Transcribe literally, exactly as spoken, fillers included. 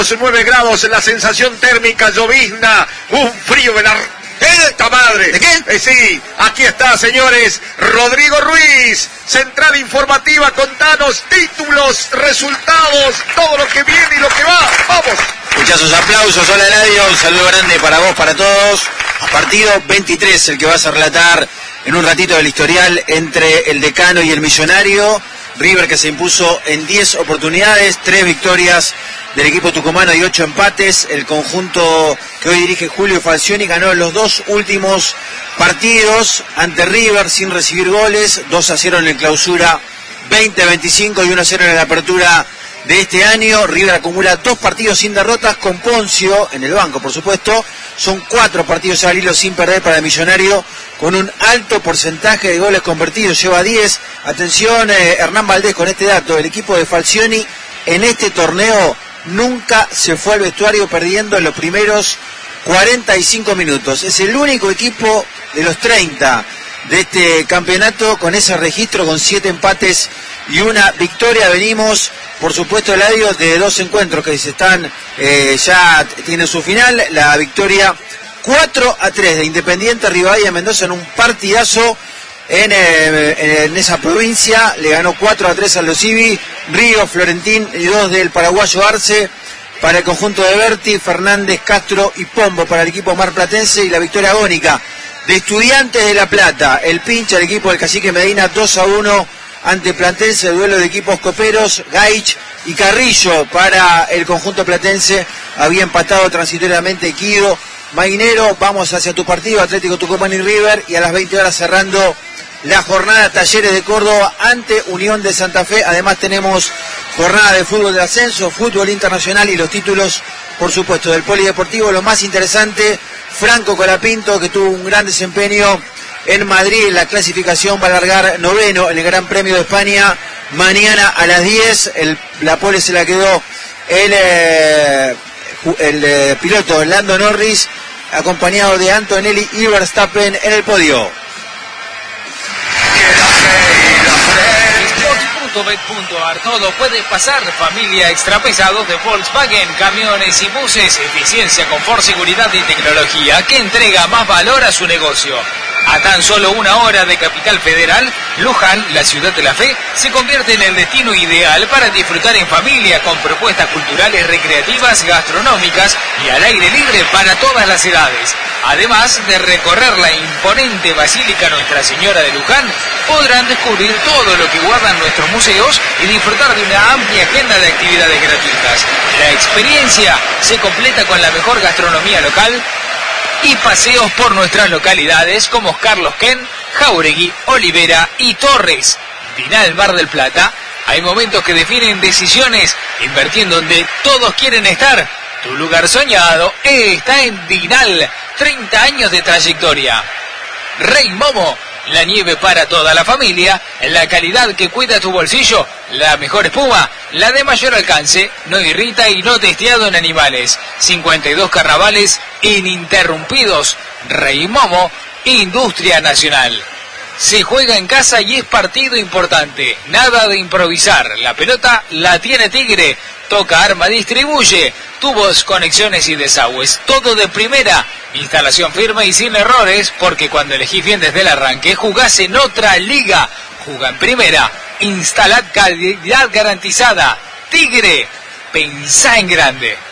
nueve grados, la sensación térmica, llovizna, un frío de la... ¡Esta madre! ¿De qué? Eh, sí, aquí está, señores, Rodrigo Ruiz, Central Informativa, contanos títulos, resultados, todo lo que viene y lo que va. ¡Vamos! Escuchá sus aplausos. Hola, Eladio, un saludo grande para vos, para todos. Partido veintitrés, el que vas a relatar en un ratito del historial entre el Decano y el Millonario. River que se impuso en diez oportunidades, tres victorias del equipo tucumano y ocho empates. El conjunto que hoy dirige Julio Falcioni ganó los dos últimos partidos ante River sin recibir goles, dos a cero en el clausura veinte veinticinco y uno a cero en la apertura de este año. River acumula dos partidos sin derrotas con Poncio en el banco, por supuesto. Son cuatro partidos al hilo sin perder para el Millonario, con un alto porcentaje de goles convertidos, lleva diez. Atención, eh, Hernán Valdés, con este dato: el equipo de Falcioni en este torneo nunca se fue al vestuario perdiendo en los primeros cuarenta y cinco minutos. Es el único equipo de los treinta de este campeonato con ese registro, con siete empates y una victoria. Venimos, por supuesto, Eladio, de dos encuentros que se están, eh, ya tienen su final. La victoria cuatro a tres de Independiente Rivadavia Mendoza en un partidazo en, eh, en esa provincia. Le ganó cuatro a tres a los Ibi, Río, Florentín y dos del paraguayo Arce. Para el conjunto de Berti, Fernández, Castro y Pombo para el equipo marplatense. Y la victoria agónica de Estudiantes de La Plata, el pincha, el equipo del Cacique Medina, dos a uno ante Platense. Duelo de equipos coperos, Gaich y Carrillo para el conjunto platense. Había empatado transitoriamente Quido. Mainero, vamos hacia tu partido, Atlético Tucumán y River, y a las veinte horas cerrando la jornada Talleres de Córdoba ante Unión de Santa Fe. Además tenemos jornada de fútbol de ascenso, fútbol internacional y los títulos, por supuesto, del polideportivo. Lo más interesante, Franco Colapinto, que tuvo un gran desempeño en Madrid en la clasificación, va a largar noveno en el Gran Premio de España mañana a las diez. El, la pole se la quedó el, eh, el eh, piloto Lando Norris, acompañado de Antonelli y Verstappen en el podio. Bet punto a r, todo puede pasar. Familia extra pesados de Volkswagen, camiones y buses, eficiencia, confort, seguridad y tecnología que entrega más valor a su negocio. A tan solo una hora de Capital Federal, Luján, la ciudad de la fe, se convierte en el destino ideal para disfrutar en familia con propuestas culturales, recreativas, gastronómicas y al aire libre para todas las edades. Además de recorrer la imponente Basílica Nuestra Señora de Luján, podrán descubrir todo lo que guardan nuestros museos y disfrutar de una amplia agenda de actividades gratuitas. La experiencia se completa con la mejor gastronomía local y paseos por nuestras localidades como Carlos Ken, Jauregui, Olivera y Torres. Dinal Mar del Plata, hay momentos que definen decisiones, invertir donde todos quieren estar. Tu lugar soñado está en Dinal, treinta años de trayectoria. Rey Momo, la nieve para toda la familia, la calidad que cuida tu bolsillo, la mejor espuma, la de mayor alcance, no irrita y no testeado en animales. cincuenta y dos carnavales ininterrumpidos. Rey Momo, industria nacional. Se juega en casa y es partido importante. Nada de improvisar. La pelota la tiene Tigre. Toca, arma, distribuye. Tubos, conexiones y desagües. Todo de primera. Instalación firme y sin errores, porque cuando elegís bien desde el arranque, jugás en otra liga. Juga en primera. Instalad calidad garantizada. Tigre, pensá en grande.